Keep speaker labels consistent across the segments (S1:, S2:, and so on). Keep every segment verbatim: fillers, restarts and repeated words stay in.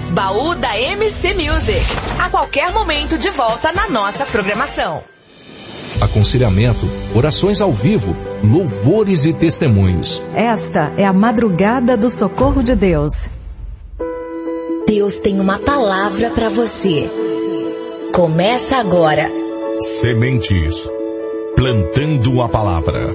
S1: Baú da M C Music. A qualquer momento de volta na nossa programação.
S2: Aconselhamento, orações ao vivo, louvores e testemunhos.
S3: Esta é a madrugada do socorro de Deus.
S4: Deus tem uma palavra para você. Começa agora.
S5: Sementes. Plantando a palavra.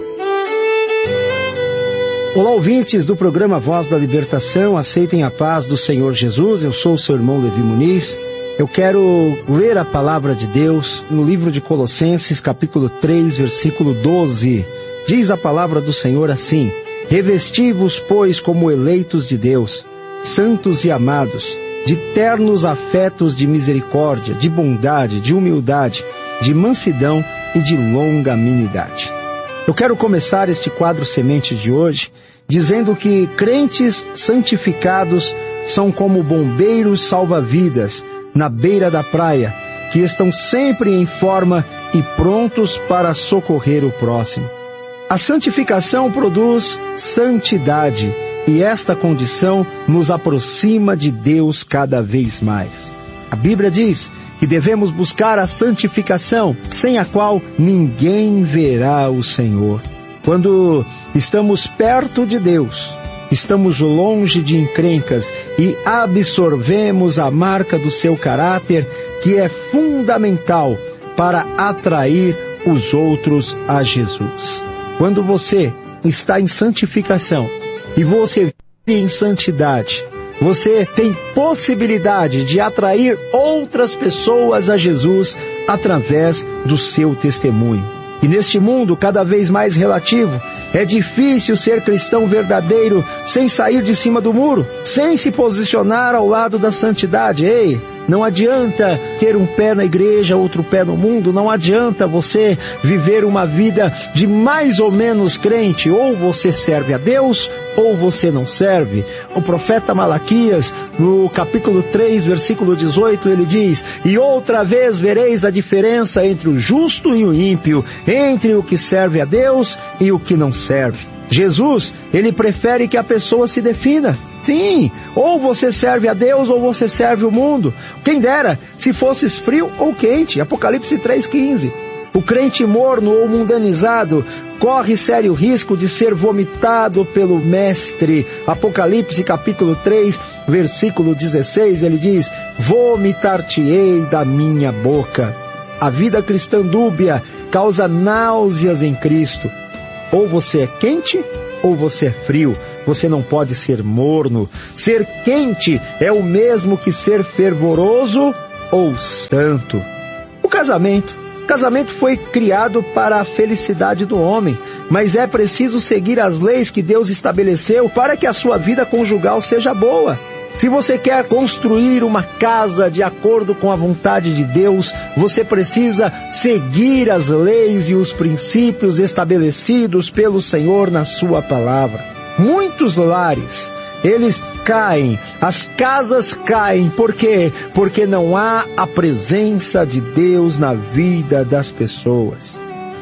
S6: Olá, ouvintes do programa Voz da Libertação, aceitem a paz do Senhor Jesus. Eu sou o seu irmão Levi Muniz. Eu quero ler a palavra de Deus no livro de Colossenses, capítulo três, versículo doze. Diz a palavra do Senhor assim: revesti-vos, pois, como eleitos de Deus, santos e amados, de ternos afetos de misericórdia, de bondade, de humildade, de mansidão e de longanimidade. Eu quero começar este quadro semente de hoje dizendo que crentes santificados são como bombeiros salva-vidas na beira da praia, que estão sempre em forma e prontos para socorrer o próximo. A santificação produz santidade, e esta condição nos aproxima de Deus cada vez mais. A Bíblia diz que devemos buscar a santificação, sem a qual ninguém verá o Senhor. Quando estamos perto de Deus, estamos longe de encrencas e absorvemos a marca do seu caráter, que é fundamental para atrair os outros a Jesus. Quando você está em santificação e você vive em santidade, você tem possibilidade de atrair outras pessoas a Jesus através do seu testemunho. E neste mundo cada vez mais relativo, é difícil ser cristão verdadeiro sem sair de cima do muro, sem se posicionar ao lado da santidade. Ei, não adianta ter um pé na igreja, outro pé no mundo, não adianta você viver uma vida de mais ou menos crente, ou você serve a Deus, ou você não serve. O profeta Malaquias, no capítulo três, versículo dezoito, ele diz: e outra vez vereis a diferença entre o justo e o ímpio, entre o que serve a Deus e o que não serve. Jesus, ele prefere que a pessoa se defina. Sim, ou você serve a Deus ou você serve o mundo. Quem dera se fosses frio ou quente. Apocalipse três, quinze. O crente morno ou mundanizado corre sério risco de ser vomitado pelo Mestre. Apocalipse capítulo três, versículo dezesseis, ele diz: vomitar-te-ei da minha boca. A vida cristã dúbia causa náuseas em Cristo. Ou você é quente, ou você é frio. Você não pode ser morno. Ser quente é o mesmo que ser fervoroso ou santo. O casamento. O casamento foi criado para a felicidade do homem, mas é preciso seguir as leis que Deus estabeleceu para que a sua vida conjugal seja boa. Se você quer construir uma casa de acordo com a vontade de Deus, você precisa seguir as leis e os princípios estabelecidos pelo Senhor na sua palavra. Muitos lares, eles caem, as casas caem, por quê? Porque não há a presença de Deus na vida das pessoas.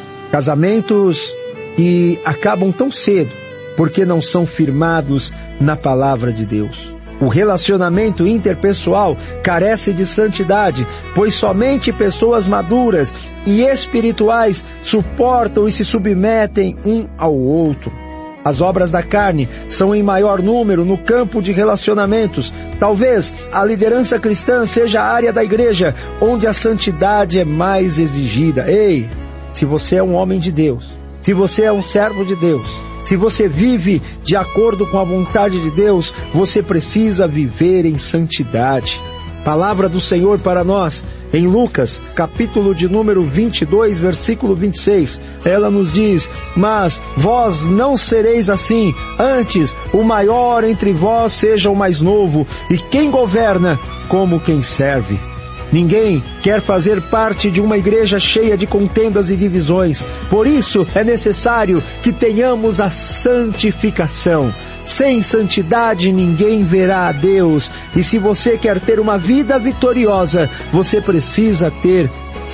S6: Casamentos que acabam tão cedo, porque não são firmados na palavra de Deus. O relacionamento interpessoal carece de santidade, pois somente pessoas maduras e espirituais suportam e se submetem um ao outro. As obras da carne são em maior número no campo de relacionamentos. Talvez a liderança cristã seja a área da igreja onde a santidade é mais exigida. Ei, se você é um homem de Deus, se você é um servo de Deus, se você vive de acordo com a vontade de Deus, você precisa viver em santidade. Palavra do Senhor para nós, em Lucas, capítulo de número vinte e dois, versículo vinte e seis. Ela nos diz: mas vós não sereis assim, antes o maior entre vós seja o mais novo, e quem governa como quem serve. Ninguém quer fazer parte de uma igreja cheia de contendas e divisões. Por isso é necessário que tenhamos a santificação. Sem santidade ninguém verá a Deus. E se você quer ter uma vida vitoriosa, você precisa ter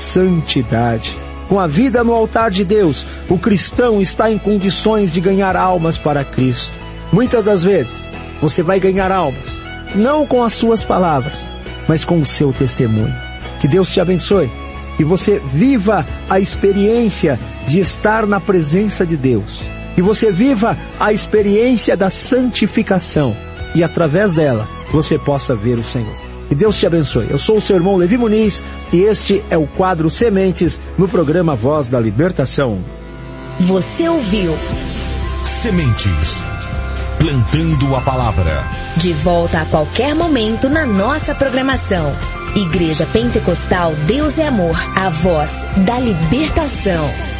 S6: santidade. Com a vida no altar de Deus, o cristão está em condições de ganhar almas para Cristo. Muitas das vezes, você vai ganhar almas não com as suas palavras, mas com o seu testemunho. Que Deus te abençoe e você viva a experiência de estar na presença de Deus. E você viva a experiência da santificação e através dela você possa ver o Senhor. Que Deus te abençoe. Eu sou o seu irmão Levi Muniz e este é o quadro Sementes no programa Voz da Libertação.
S4: Você ouviu
S5: Sementes, plantando a palavra.
S4: De volta a qualquer momento na nossa programação. Igreja Pentecostal Deus é Amor, a voz da libertação.